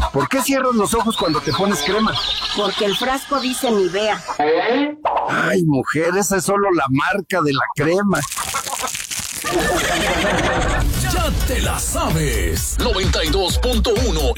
¿Por qué cierras los ojos cuando te pones crema? Porque el frasco dice Nivea. Ay, mujer, esa es solo la marca de la crema. Ya te la sabes. 92.1